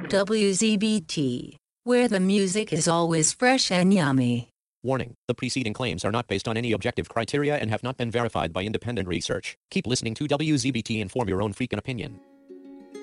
WZBT, where the music is always fresh and yummy. Warning, the preceding claims are not based on any objective criteria and have not been verified by independent research. Keep listening to WZBT and form your own freaking opinion.